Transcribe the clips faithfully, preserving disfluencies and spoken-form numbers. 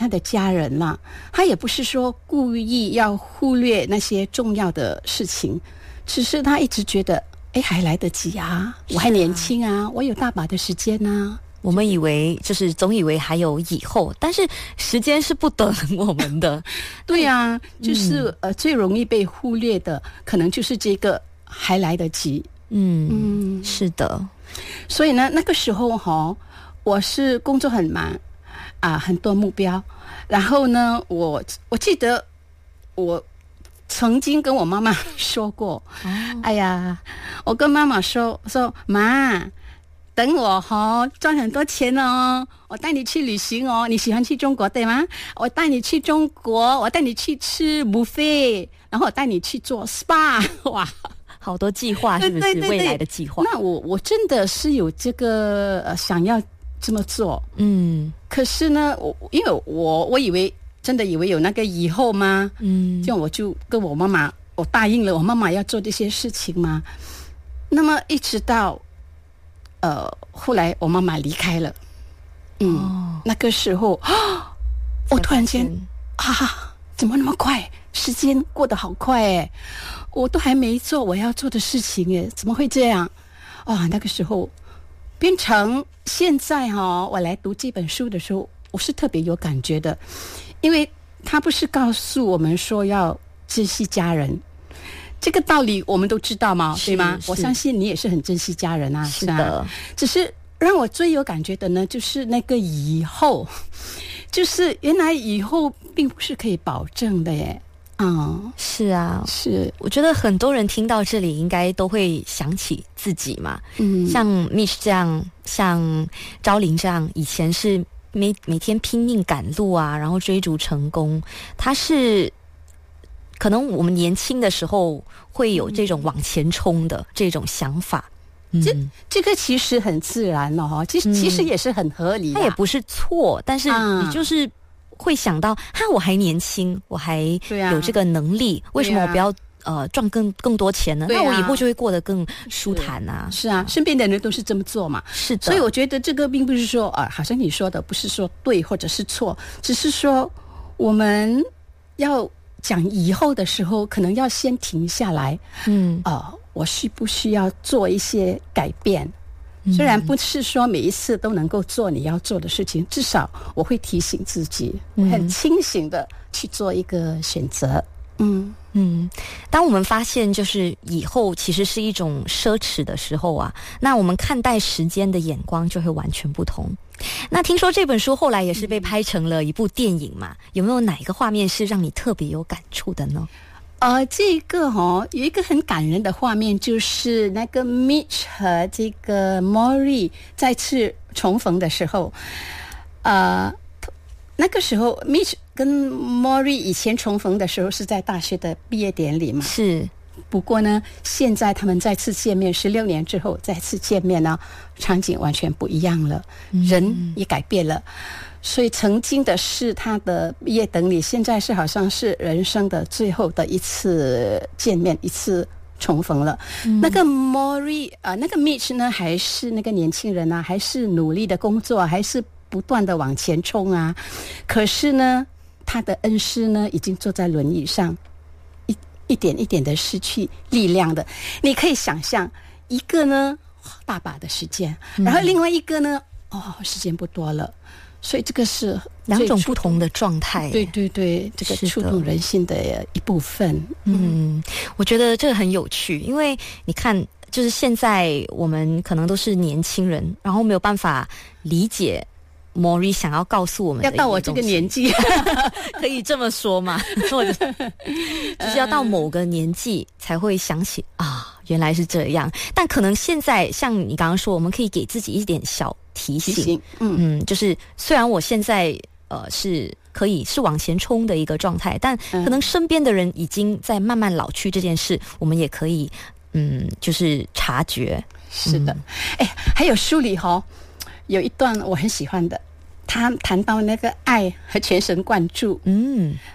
的家人啦、啊，他也不是说故意要忽略那些重要的事情，只是他一直觉得，哎，还来得及啊，我还年轻啊，啊我有大把的时间啊。 我们以为就是总以为还有以后，但是时间是不等我们的。 对啊，就是、嗯、呃最容易被忽略的，可能就是这个还来得及。 嗯嗯，是的。 所以呢，那个时候哈、哦，我是工作很忙啊，很多目标。然后呢，我我记得我曾经跟我妈妈说过，哦、哎呀，我跟妈妈说说妈，等我哈、哦、赚很多钱哦，我带你去旅行哦。你喜欢去中国对吗？我带你去中国，我带你去吃 buffet， 然后我带你去做 S P A。 哇， 好多计划是不是？对对对对，未来的计划。 那我我真的是有这个、呃、想要这么做。嗯，可是呢，我因为我我以为真的以为有那个以后吗？嗯，这样我就跟我妈妈，我答应了我妈妈要做这些事情嘛。那么一直到呃后来我妈妈离开了，嗯，哦、那个时候啊，我突然间啊，怎么那么快？时间过得好快哎！我都还没做我要做的事情哎，怎么会这样？哇，那个时候变成现在哈、哦，我来读这本书的时候，我是特别有感觉的，因为他不是告诉我们说要珍惜家人，这个道理我们都知道嘛，对吗？我相信你也是很珍惜家人啊， 是的。 啊、只是让我最有感觉的呢，就是那个以后，就是原来以后并不是可以保证的耶。嗯， 是啊， 是。 我觉得很多人听到这里应该都会想起自己嘛，嗯，像 Mitch 这样，像昭玲这样，以前是每每天拼命赶路啊，然后追逐成功。他是可能我们年轻的时候会有这种往前冲的、嗯、这种想法。 嗯、这这个其实很自然了、哦、哈，其实、嗯、其实也是很合理的， 它也不是错，但是你就是。会想到哈，我还年轻，我还有这个能力，啊、为什么我不要呃赚更更多钱呢？啊、那我以后就会过得更舒坦啊！ 是, 是啊，身边的人都是这么做嘛。 是的， 所以我觉得这个并不是说啊、呃，好像你说的不是说对或者是错，只是说我们要讲以后的时候，可能要先停下来。嗯，啊、呃，我需不需要做一些改变？虽然不是说每一次都能够做你要做的事情，至少我会提醒自己，嗯、很清醒的去做一个选择。嗯嗯，当我们发现就是以后其实是一种奢侈的时候啊，那我们看待时间的眼光就会完全不同。那听说这本书后来也是被拍成了一部电影嘛，有没有哪一个画面是让你特别有感触的呢？ 呃，这个哦，有一个很感人的画面，就是那个 Mitch 和这个 Maury 再次重逢的时候，呃，那个时候 Mitch 跟 Maury 以前重逢的时候是在大学的毕业典礼嘛， 是。 不过呢，现在他们再次见面，十六年之后再次见面呢，场景完全不一样了，嗯、人也改变了。所以曾经的是他的毕业典礼，现在是好像是人生的最后的一次见面，一次重逢了。嗯、那个 Maury 啊、呃，那个 Mitch 呢，还是那个年轻人啊，还是努力的工作，还是不断的往前冲啊。可是呢，他的恩师呢，已经坐在轮椅上，一一点一点的失去力量的。你可以想象，一个呢大把的时间，然后另外一个呢，哦，时间不多了。所以这个是两种不同的状态， 对对对，这个触动人心的一部分。 嗯，嗯我觉得这个很有趣，因为你看，就是现在我们可能都是年轻人，然后没有办法理解Maury想要告诉我们的， 要到我这个年纪， 可以这么说吗？或者就是要到某个年纪才会想起啊，原来是这样。但可能现在像你刚刚说，我们可以给自己一点小提醒，提醒嗯嗯，就是虽然我现在呃是可以是往前冲的一个状态，但可能身边的人已经在慢慢老去，这件事我们也可以嗯就是察觉。 是的，哎、嗯，还有书里哈、哦、有一段我很喜欢的，他谈到那个爱和全神贯注。嗯，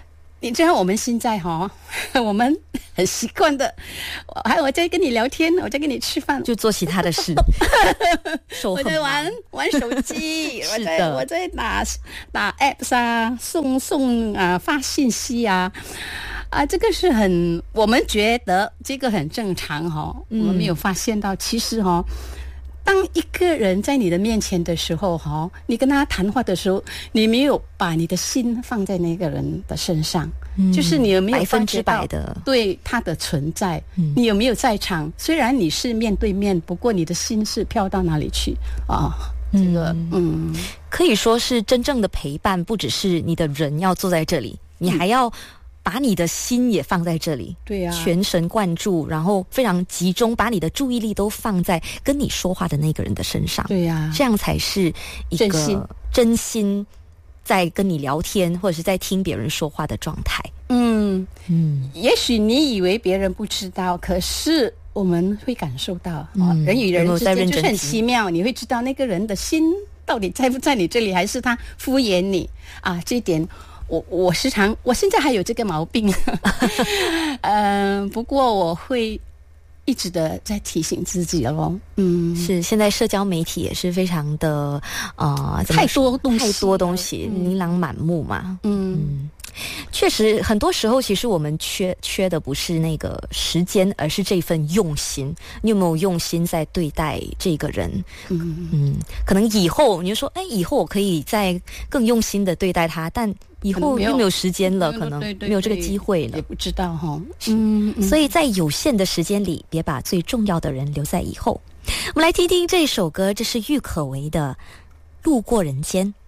你知道我们现在哈、哦，我们很习惯的，还我在跟你聊天，我在跟你吃饭， 就做其他的事， 我在玩玩手机，我在我在打打 apps 啊，送送啊发信息啊。啊，这个是很，我们觉得这个很正常哈、哦，嗯、我们没有发现到，其实哈、哦，当一个人在你的面前的时候哈、哦，你跟他谈话的时候，你没有把你的心放在那个人的身上，嗯、就是你有没有百分之百的对他的存在，嗯、你有没有在场？虽然你是面对面，不过你的心是飘到哪里去啊？这个嗯， 嗯可以说是真正的陪伴，不只是你的人要坐在这里，你还要、嗯。把你的心也放在这里， 对呀、啊， 全神贯注，然后非常集中，把你的注意力都放在跟你说话的那个人的身上， 对呀、啊， 这样才是一个真心真心在跟你聊天或者是在听别人说话的状态。 嗯嗯，也许你以为别人不知道，可是我们会感受到，嗯、哦，人与人之间就是很奇妙，你会知道那个人的心到底在不在你这里，还是他敷衍你啊？这一点。我我时常，我现在还有这个毛病，嗯、呃，不过我会一直的在提醒自己咯。嗯， 是现在社交媒体也是非常的呃， 太多东西， 太多东西，嗯、琳琅满目嘛。嗯。嗯确实，很多时候其实我们缺缺的不是那个时间，而是这份用心。你有没有用心在对待这个人？嗯嗯，可能以后你就说，哎，以后我可以再更用心的对待他，但以后又没有时间了，可能没有这个机会了， 也不知道哈。 嗯，嗯所以在有限的时间里，别把最重要的人留在以后。我们来听听这首歌，这是郁可唯的《路过人间》。